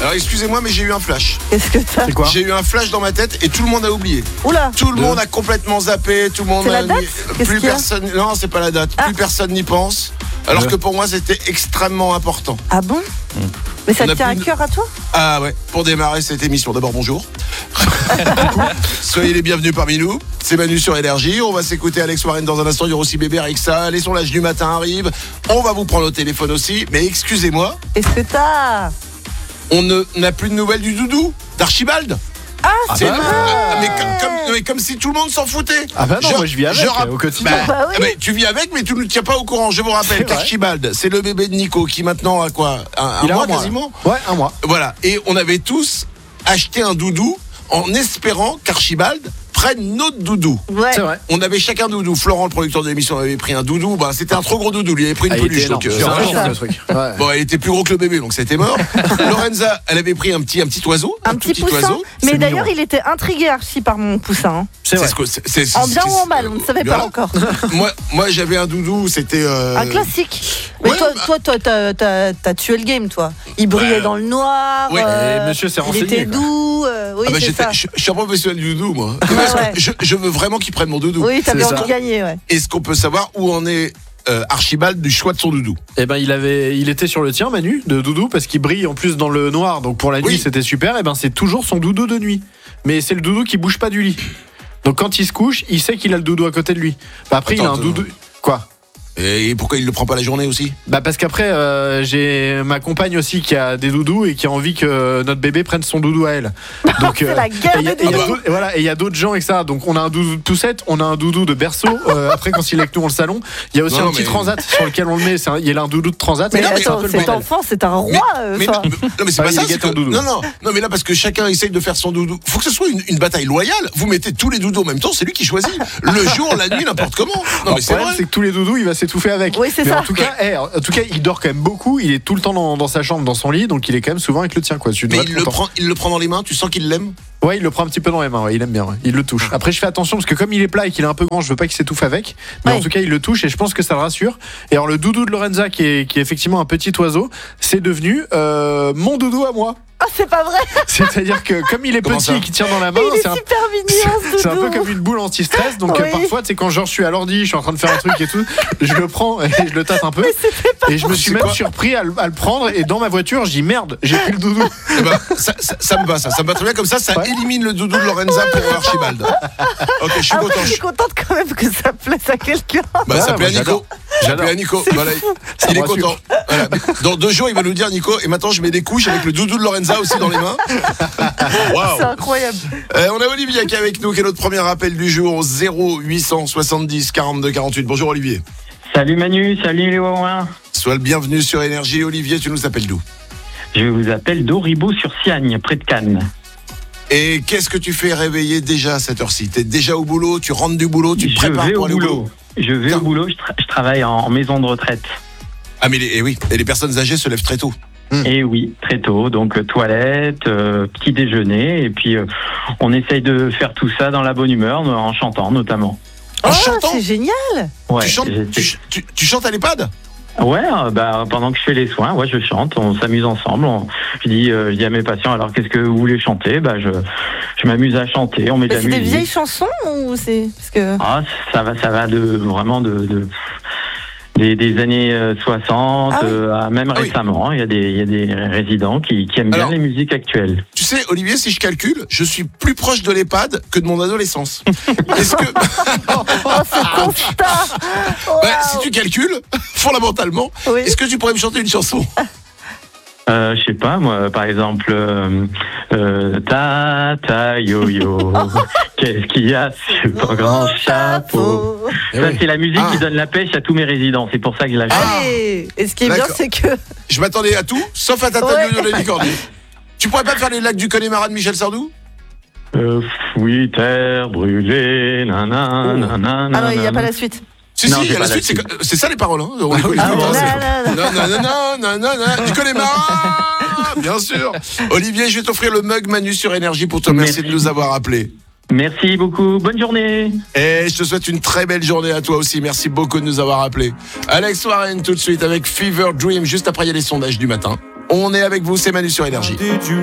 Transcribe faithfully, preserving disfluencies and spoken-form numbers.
Alors excusez-moi, mais j'ai eu un flash. Qu'est-ce que t'as ? C'est quoi ? J'ai eu un flash dans ma tête et tout le monde a oublié. Oula. Tout le monde a complètement zappé, tout le monde C'est a la date ? Qu'est-ce plus qu'il y a ? personne. Non, c'est pas la date. Ah. Plus personne n'y pense. Alors Ouais. que pour moi, c'était extrêmement important. Ah bon ? Mais ça On te a tient à plus de- cœur à toi ? Ah ouais, pour démarrer cette émission, d'abord bonjour. Soyez les bienvenus parmi nous. C'est Manu sur Énergie. On va s'écouter Alex Warren dans un instant. Il y aura aussi Bébé Rexa. Les sondages du matin arrivent. On va vous prendre au téléphone aussi. Mais excusez-moi, Qu'est-ce que t'as ? on ne- n'a plus de nouvelles du doudou d'Archibald. Ah, C'est bah ah, mais, comme, comme- mais comme si tout le monde s'en foutait. Ah bah non, Je- moi je vis avec je euh, rapp- au quotidien. Bah, Bah oui. mais tu vis avec, mais tu ne tiens pas au courant. Je vous rappelle C'est vrai. qu'Archibald, c'est le bébé de Nico qui maintenant a quoi Un, un Il a mois un mois, quasiment. là. Ouais, un mois. Voilà. Et on avait tous acheté un doudou en espérant qu'Archibald prenne notre doudou. ouais. C'est vrai. On avait chacun doudou. Florent, le producteur de l'émission, avait pris un doudou. Bah, c'était un trop gros doudou. Il avait pris une Ah, il était peluche. énorme. Donc, euh, C'est ça un va. géant, le truc. Ouais. Bon, elle était plus gros que le bébé, donc c'était mort. Lorenza, elle avait pris un petit, un petit oiseau. Un tout petit poussin. oiseau. Mais C'est d'ailleurs, mignon. il était intrigué Archie par mon poussin. hein. C'est vrai. ce que- c'est- c'est- En c'est- bien c'est- ou en mal, on ne savait pas Voilà. encore. Moi, moi j'avais un doudou, c'était. euh, Un classique. Mais ouais, toi, bah- toi, toi, t'as, t'as- t'as tué le game, toi. Il brillait Ouais. dans le noir. Ouais. euh, Et monsieur s'est il renseigné, était quoi. doux. euh, oui, Ah bah, c'est j'étais- ça. je, je suis un professionnel du doudou, moi. Ouais, Parce que ouais. je, je veux vraiment qu'il prenne mon doudou. Oui, t'as C'est bien ça. envie de gagner, ouais. Est-ce qu'on peut savoir où en est euh, Archibald du choix de son doudou? Eh ben il avait, il était sur le tien, Manu, de doudou, parce qu'il brille en plus dans le noir, donc pour la nuit Oui. c'était super. Et ben c'est toujours son doudou de nuit, mais c'est le doudou qui bouge pas du lit. Donc quand il se couche, il sait qu'il a le doudou à côté de lui. Bah, après il a Attends, un doudou. Quoi? Et pourquoi il le prend pas la journée aussi? Bah parce qu'après euh, j'ai ma compagne aussi qui a des doudous et qui a envie que notre bébé prenne son doudou à elle. Donc C'est la guerre et il y a- des et il y a doudous. d'autres- et voilà, et il y a d'autres gens et ça. Donc on a un doudou de poussette, on a un doudou de berceau. euh, après quand il est avec nous dans le salon, il y a aussi Non, un petit mais- transat sur lequel on le met. C'est un- il y a un doudou de transat. Mais non, mais c'est un attends, peu le cet bordel. enfant, c'est un roi. Mais, euh, mais enfin. non, mais- non, mais c'est Ah, pas il ça. est c'est gâté en que- doudou. non, non, non, mais là parce que chacun essaye de faire son doudou. Faut que ce soit une, une bataille loyale. Vous mettez tous les doudous en même temps, c'est lui qui choisit. Le jour, la nuit, n'importe comment. Non, Alors, mais le c'est problème, vrai. c'est que tous les doudous, il va s'étouffer avec. Oui, c'est Mais ça. En tout cas, eh, en tout cas, il dort quand même beaucoup. Il est tout le temps dans, dans sa chambre, dans son lit, donc il est quand même souvent avec le tien, quoi. Tu Mais dois il être le, content. prend, il le prend dans les mains, tu sens qu'il l'aime. Ouais, il le prend un petit peu dans les mains. Ouais, il aime bien. Ouais. Il le touche. Après, je fais attention parce que comme il est plat et qu'il est un peu grand, je veux pas qu'il s'étouffe avec. Mais Ouais. en tout cas, il le touche et je pense que ça le rassure. Et alors, le doudou de Lorenza, qui est, qui est effectivement un petit oiseau, c'est devenu euh, mon doudou à moi. Ah, c'est pas vrai. C'est-à-dire que comme il est Comment petit ça et qu'il tient dans la main, Il est c'est un super mignon, ce c'est un peu doudou. comme une boule anti-stress, donc euh, Oui. parfois, tu sais, quand genre je suis à l'ordi, je suis en train de faire un truc et tout, je le prends et je le tâte un peu. Et je me suis C'est même quoi surpris à le, à le prendre et dans ma voiture, je dis merde, j'ai pris le doudou. Eh ben, ça, ça, ça me va, ça. Ça me va très bien. Comme ça, ça Ouais. élimine le doudou de Lorenza pour Archibald. Ok, je suis Ah ouais, content. je suis contente quand même que ça plaise à quelqu'un. Bah, Ouais, ça plaît à moi, Nico. Ça plaît à Nico. Voilà. Ça Il est me rassure. content. Voilà. Dans deux jours, il va nous dire, Nico, et maintenant je mets des couches avec le doudou de Lorenza aussi dans les mains. Waouh. C'est incroyable. Euh, on a Olivier qui est avec nous, qui est notre premier appel du jour, zéro huit cent soixante-dix quarante-deux quarante-huit. Bonjour Olivier. Salut Manu, salut les Wawins. Sois le bienvenu sur Énergie. Olivier, tu nous appelles d'où? Je vous appelle d'Auribeau-sur-Siagne, près de Cannes. Et qu'est-ce que tu fais réveiller déjà à cette heure-ci? T'es déjà au boulot, tu rentres du boulot, tu te je prépares vais pour au aller au boulot. boulot. Je vais Tiens. au boulot, je, tra- je travaille en, en maison de retraite. Ah mais les, eh oui, et les personnes âgées se lèvent très tôt. Et oui, très tôt. Donc euh, toilette, euh, petit déjeuner, et puis euh, on essaye de faire tout ça dans la bonne humeur, en chantant notamment. En Oh, chantant c'est génial. Ouais, tu, chantes, j'ai- tu, ch- tu- tu chantes à l'EHPAD? ouais euh, bah, pendant que je fais les soins, ouais, je chante, on s'amuse ensemble. On- je, dis, euh, je dis à mes patients, alors qu'est-ce que vous voulez chanter? bah, Je, je m'amuse à chanter, on met de Mais la c'est des musique. vieilles chansons ou c'est parce que Ah, ça va, ça va de vraiment de, de des, des années euh, soixante, Ah oui. euh, à même Ah oui. récemment. Il y a des, il y a des résidents qui, qui aiment Alors- bien les musiques actuelles. Tu sais, Olivier, si je calcule, je suis plus proche de l'EHPAD que de mon adolescence. Est-ce que, oh ce constat. bah, Waouh. si tu calcules, fondamentalement, Oui. est-ce que tu pourrais me chanter une chanson? Euh, je sais pas, moi, par exemple, euh, euh, ta ta yo yo, qu'est-ce qu'il y a sur ton grand chapeau? Eh Ça, oui. c'est la musique Ah. qui donne la pêche à tous mes résidents. C'est pour ça que je la chante. Allez. Et ce qui est bien, D'accord. c'est que Je m'attendais à tout, sauf à ta Ouais. table de la licorne. Tu pourrais pas me faire les lacs du Connemara de Michel Sardou? Euh, oui, terre brûlée, nanana, nanana. ah non, il n'y a pas la suite. Si, Non, si, il y j'ai a la pas suite, c'est, la que- c'est ça les paroles. Hein. On écoute Ah tout le bon, temps, c'est- Non, non, non. Non, non, non, non, non, non, du Connemara, bien sûr. Olivier, je vais t'offrir le mug Manu sur Énergie pour te remercier Merci. de nous avoir appelés. Merci beaucoup. Bonne journée. Et je te souhaite une très belle journée à toi aussi. Merci beaucoup de nous avoir appelés. Alex Warren tout de suite avec Fever Dream. Juste après, il y a les sondages du matin. On est avec vous, c'est Manu sur Énergie. Did you